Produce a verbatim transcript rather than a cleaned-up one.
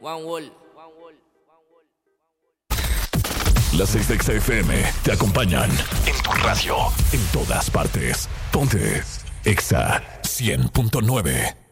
One Wall. Las seis de Exa F M te acompañan en tu radio, en todas partes. Ponte Exa cien punto nueve.